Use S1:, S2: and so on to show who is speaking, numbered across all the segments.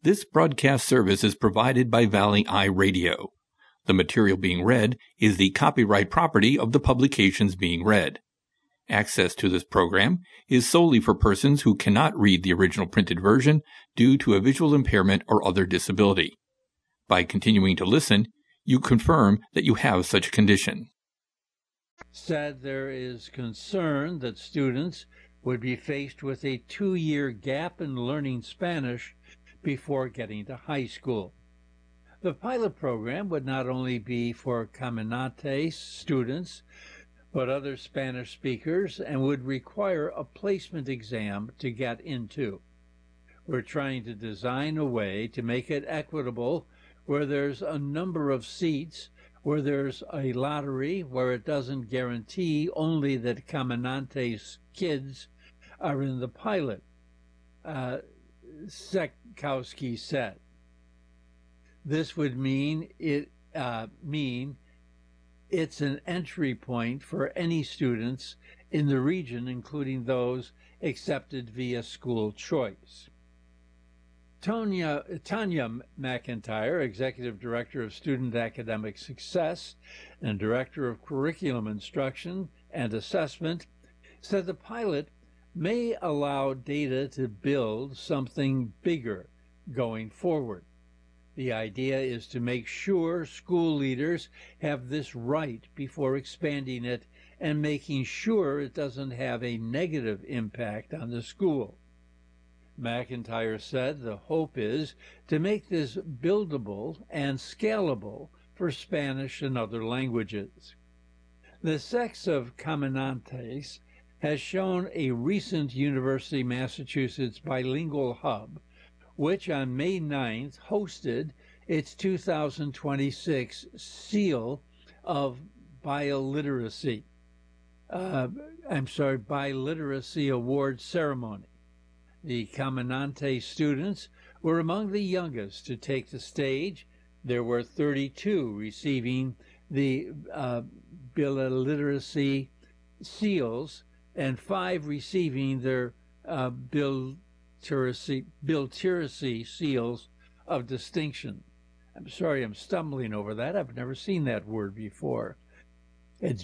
S1: This broadcast service is provided by Valley Eye Radio. The material being read is the copyright property of the publications being read. Access to this program is solely for persons who cannot read the original printed version due to a visual impairment or other disability. By continuing to listen, you confirm that you have such a condition.
S2: Said there is concern that students would be faced with a 2-year gap in learning Spanish before getting to high school. The pilot program would not only be for Caminantes students, but other Spanish speakers, and would require a placement exam to get into. We're trying to design a way to make it equitable, where there's a number of seats, where there's a lottery, where it doesn't guarantee only that Caminantes kids are in the pilot, Sekowski said. This would mean it's an entry point for any students in the region, including those accepted via school choice. Tanya McIntyre, Executive Director of Student Academic Success and Director of Curriculum Instruction and Assessment, said the pilot may allow data to build something bigger going forward. The idea is to make sure school leaders have this right before expanding it and making sure it doesn't have a negative impact on the school. McIntyre said the hope is to make this buildable and scalable for Spanish and other languages. The sex of Caminantes has shown a recent University of Massachusetts bilingual hub, which on May 9th hosted its 2026 Seal of Biliteracy Award ceremony. The Caminante students were among the youngest to take the stage. There were 32 receiving the Biliteracy seals and 5 receiving their Biliteracy seals of distinction. I'm sorry, I'm stumbling over that. I've never seen that word before. It's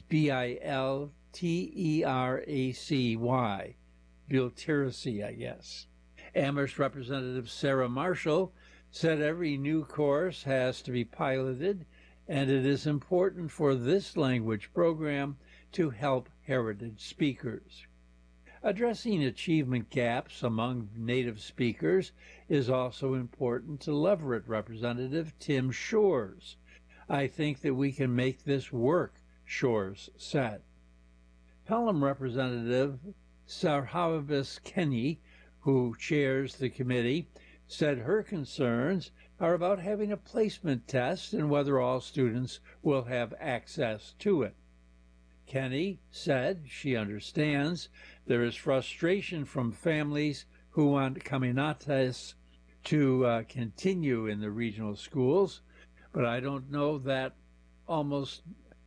S2: Bilteracy, Biliteracy, I guess. Amherst Representative Sarah Marshall said every new course has to be piloted, and it is important for this language program to help heritage speakers. Addressing achievement gaps among native speakers is also important to Leverett Representative Tim Shores. I think that we can make this work, Shores said. Pelham Representative Sarhabis Kenny, who chairs the committee, said her concerns are about having a placement test and whether all students will have access to it. Kenny said she understands there is frustration from families who want Caminantes to continue in the regional schools, but I don't know that almost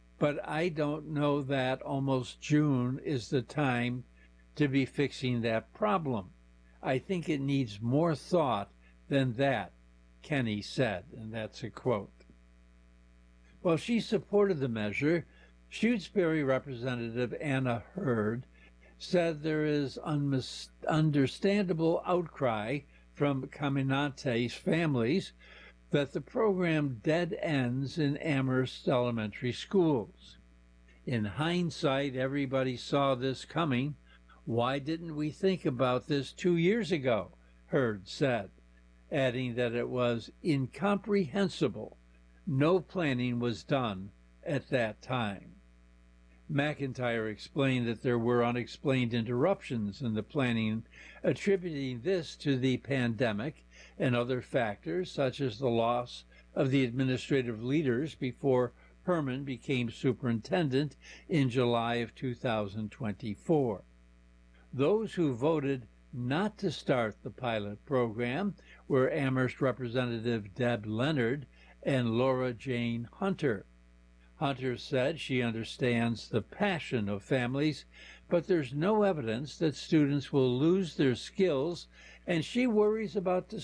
S2: June is the time to be fixing that problem. I think it needs more thought than that, Kenny said, and that's a quote. While she supported the measure, Shutesbury Representative Anna Hurd said there is understandable outcry from Caminantes families that the program dead ends in Amherst elementary schools. In hindsight, everybody saw this coming. Why didn't we think about this 2 years ago? Hurd said, adding that it was incomprehensible. No planning was done at that time. McIntyre explained that there were unexplained interruptions in the planning, attributing this to the pandemic and other factors such as the loss of the administrative leaders before Herman became superintendent in July of 2024. Those who voted not to start the pilot program were Amherst Representative Deb Leonard and Laura Jane Hunter. Hunter said she understands the passion of families, but there's no evidence that students will lose their skills, and she worries about the